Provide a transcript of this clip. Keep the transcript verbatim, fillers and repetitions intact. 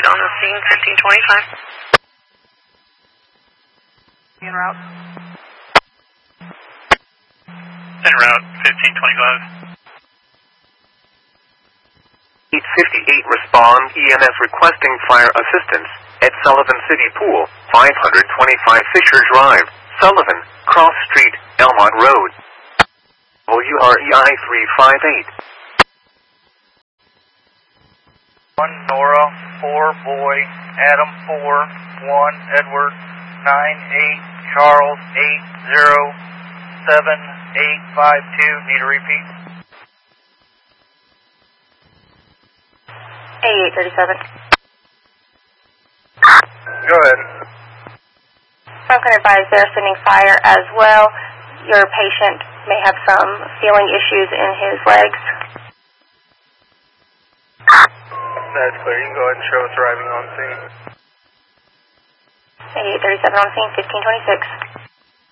on the scene, fifteen twenty-five. En route. En route, fifteen twenty-five. eight fifty-eight respond, E M S requesting fire assistance at Sullivan City Pool, five twenty-five Fisher Drive, Sullivan, Cross Street, Elmont Road. W R E I three five eight. one Nora, four Boy, Adam four, one Edward, nine eight Charles, eight zero seven eight five two. Need a repeat? eight thirty-seven. Go ahead. I'm going to advise they're sending fire as well. Your patient may have some feeling issues in his legs. That's clear. You can go ahead and show us arriving on scene. eight thirty-seven on scene, fifteen twenty-six.